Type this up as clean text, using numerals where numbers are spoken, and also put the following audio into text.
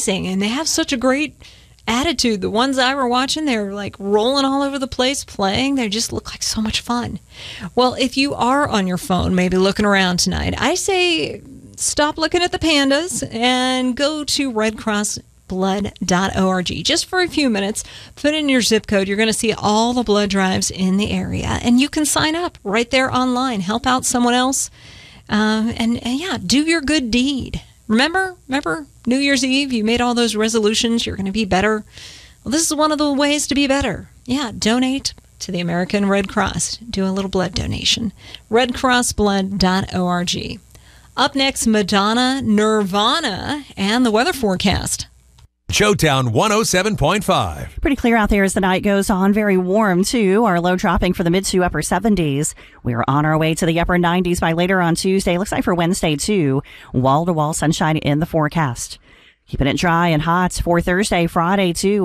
amazing, and they have such a great attitude. The ones I were watching, they're like rolling all over the place playing. They just look like so much fun. Well, if you are on your phone, maybe looking around tonight, I say stop looking at the pandas and go to redcrossblood.org. Just for a few minutes, put in your zip code. You're going to see all the blood drives in the area, and you can sign up right there online. Help out someone else, and do your good deed. Remember New Year's Eve, you made all those resolutions, you're going to be better. Well, this is one of the ways to be better. Yeah, donate to the American Red Cross. Do a little blood donation. redcrossblood.org. Up next, Madonna, Nirvana, and the weather forecast. Showtown 107.5. Pretty clear out there as the night goes on. Very warm, too. Our low dropping for the mid to upper 70s. We're on our way to the upper 90s by later on Tuesday. Looks like for Wednesday, too. Wall-to-wall sunshine in the forecast. Keeping it dry and hot for Thursday, Friday, too.